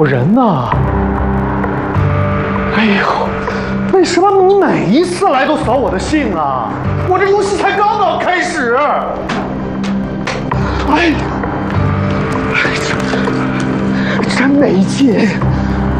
我人呢？哎呦，为什么你每一次来都扫我的兴啊？我这游戏才刚刚开始。哎呀，真没劲。